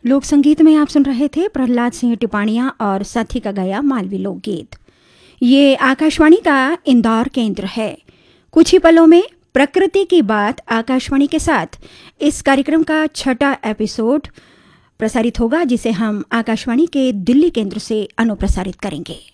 लोक संगीत में आप सुन रहे थे प्रहलाद सिंह टिपाणिया और साथी का गाया मालवी लोकगीत। ये आकाशवाणी का इंदौर केंद्र है। कुछ ही पलों में प्रकृति की बात आकाशवाणी के साथ इस कार्यक्रम का 6वां एपिसोड प्रसारित होगा, जिसे हम आकाशवाणी के दिल्ली केंद्र से अनुप्रसारित करेंगे।